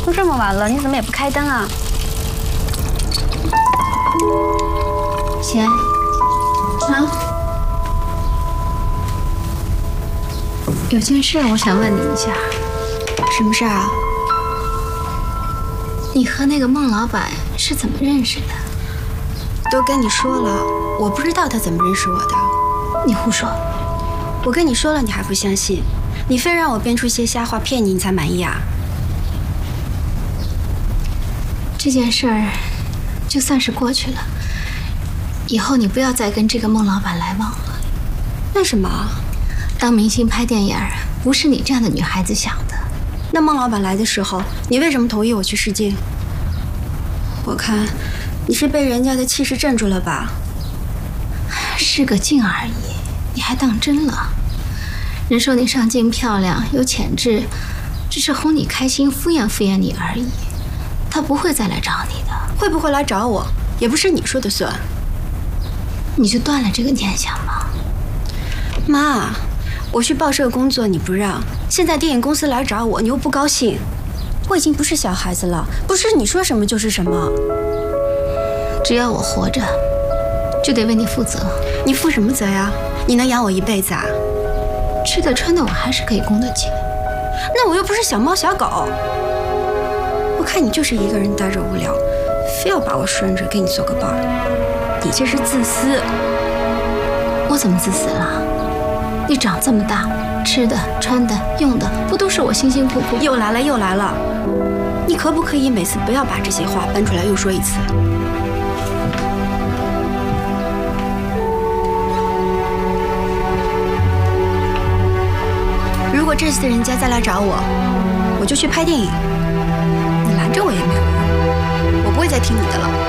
都这么晚了，你怎么也不开灯啊？ 贤，啊，有件事我想问你一下。 什么事啊？ 你和那个孟老板是怎么认识的？ 都跟你说了，我不知道他怎么认识我的。 你胡说！ 我跟你说了，你还不相信？你非让我编出些瞎话骗你，你才满意啊？ 这件事儿就算是过去了，以后你不要再跟这个孟老板来往了。 为什么？ 当明星拍电影不是你这样的女孩子想的。 那孟老板来的时候，你为什么同意我去试镜？我看你是被人家的气势镇住了吧？ 试个镜而已，你还当真了？人说你上镜漂亮有潜质，只是哄你开心敷衍敷衍你而已，他不会再来找你的。 会不会来找我也不是你说的算。 你就断了这个念想吧。 妈，我去报社工作你不让，现在电影公司来找我你又不高兴。我已经不是小孩子了，不是你说什么就是什么。 只要我活着就得为你负责。 你负什么责呀？你能养我一辈子啊？ 吃的穿的我还是可以供得起的。 那我又不是小猫小狗。我看你就是一个人待着无聊，非要把我拴着给你做个伴儿，你这是自私。 我怎么自私了？你长这么大，吃的穿的用的不都是我辛辛苦苦？ 又来了又来了，你可不可以每次不要把这些话搬出来又说一次？如果这次人家再来找我，我就去拍电影，你拦着我也没有用，我不会再听你的了。